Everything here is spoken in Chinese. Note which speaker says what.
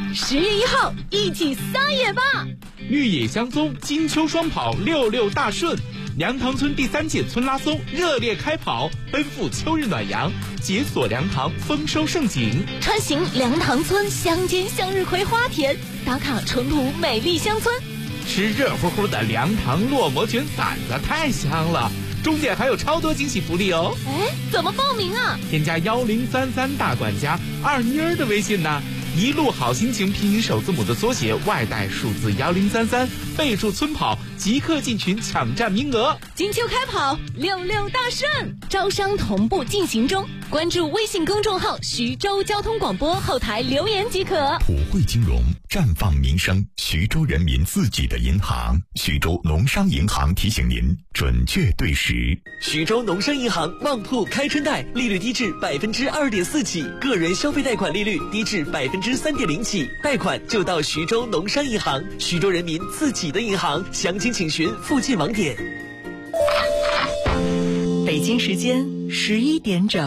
Speaker 1: 10月1号一起撒野吧！
Speaker 2: 绿野香踪金秋双跑66大顺，梁塘村第3届村拉松热烈开跑，奔赴秋日暖阳，解锁梁塘丰收盛景。
Speaker 1: 穿行梁塘村乡间向日葵花田，打卡淳朴美丽乡村。
Speaker 2: 吃热乎乎的梁塘烙馍卷馓子太香了，中间还有超多惊喜福利哦！
Speaker 1: 哎，怎么报名啊？
Speaker 2: 添加1033大管家二妮儿的微信呢，一路好心情拼音首字母的缩写，外带数字1033，备注村跑，即刻进群抢占名额。
Speaker 1: 金秋开跑66大顺，招商同步进行中，关注微信公众号徐州交通广播后台留言即可。
Speaker 3: 普惠金融，绽放民生，徐州人民自己的银行。徐州农商银行提醒您，准确对时。
Speaker 4: 徐州农商银行旺铺开春贷，利率低至2.4%起，个人消费贷款利率低至3.0%起，贷款就到徐州农商银行，徐州人民自己的银行。详情请询附近网点。
Speaker 5: 北京时间11点整。